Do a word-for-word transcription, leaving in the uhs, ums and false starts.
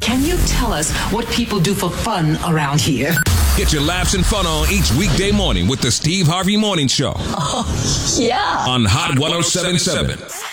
Can you tell us what people do for fun around here? Get your laughs and fun on each weekday morning with the Steve Harvey Morning Show. Oh, yeah. On Hot one oh seven point seven.